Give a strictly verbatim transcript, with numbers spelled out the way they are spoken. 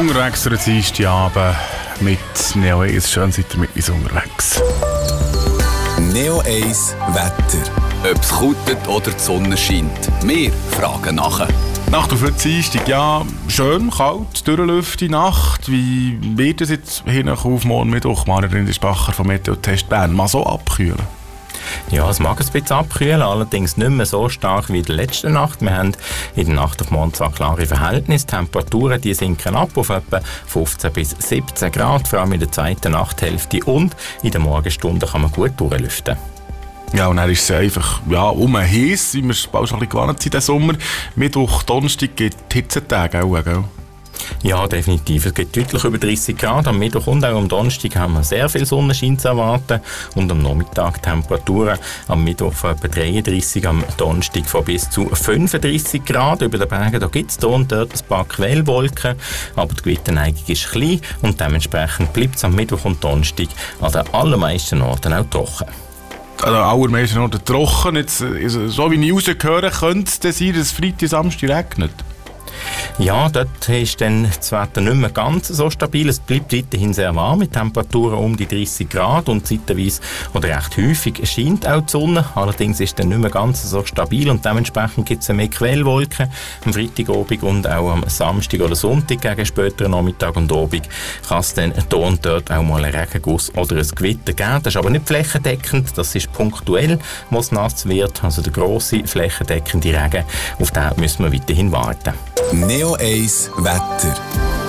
Unterwegs durch den Dienstagabend mit Neo eins. Schön seid ihr mit uns unterwegs. Neo eins Wetter. Ob es kutet oder die Sonne scheint. Wir fragen nachher. Nacht auf den Dienstag, ja, schön, kalt, durchlüftige Nacht. Wie wird es jetzt hin auf morgen Mittwoch? Marerin Spacher vom Meteotest Bern mal so abkühlen? Ja, es mag ein bisschen abkühlen, allerdings nicht mehr so stark wie in der letzten Nacht. Wir haben in der Nacht auf morgen zwar klare Verhältnisse, Temperaturen die sinken ab auf etwa fünfzehn bis siebzehn Grad, vor allem in der zweiten Nachthälfte, und in den Morgenstunden kann man gut durchlüften. Ja, und dann ist es einfach ja, um heiß, wie wir bald schon ein bisschen gewarnt sind, diesen Sommer. Mittwoch, Donnerstag gibt es Hitzetage auch, gell? Ja, definitiv. Es gibt deutlich über dreißig Grad. Am Mittwoch und auch am Donnerstag haben wir sehr viel Sonnenschein zu erwarten. Und am Nachmittag Temperaturen am Mittwoch von etwa dreiunddreissig, am Donnerstag von bis zu fünfunddreissig Grad. Über den Bergen da gibt es hier und dort ein paar Quellwolken, aber die Gewitterneigung ist klein und dementsprechend bleibt es am Mittwoch und Donnerstag an den allermeisten Orten auch trocken. An den allermeisten Orten trocken. Jetzt, so wie ich rausgehöre, könnte es dann sein, dass es Freitag, Samstag regnet? Ja, dort ist dann das Wetter nicht mehr ganz so stabil. Es bleibt weiterhin sehr warm mit Temperaturen um die dreißig Grad und zeitweise oder recht häufig scheint auch die Sonne. Allerdings ist es dann nicht mehr ganz so stabil und dementsprechend gibt es mehr Quellwolken am Freitagabend und auch am Samstag oder Sonntag gegen späteren Nachmittag und Abend kann es dann hier und dort auch mal einen Regenguss oder ein Gewitter geben. Das ist aber nicht flächendeckend, das ist punktuell, wo es nass wird. Also der grosse flächendeckende Regen, auf den müssen wir weiterhin warten. Neo eins Wetter.